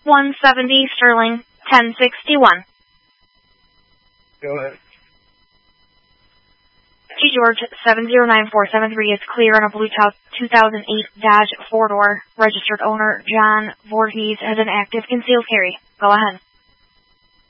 170 Sterling 1061. Go ahead. G. George 709-473 is clear on a Blue Top 2008 Dodge 4-door. Registered owner John Voorhees has an active concealed carry. Go ahead.